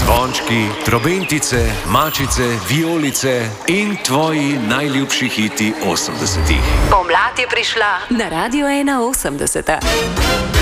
Zvončki, trobentice, mačice, vijolice in tvoji najljubši hiti 80-ih. Pomlad je prišla na Radio 81.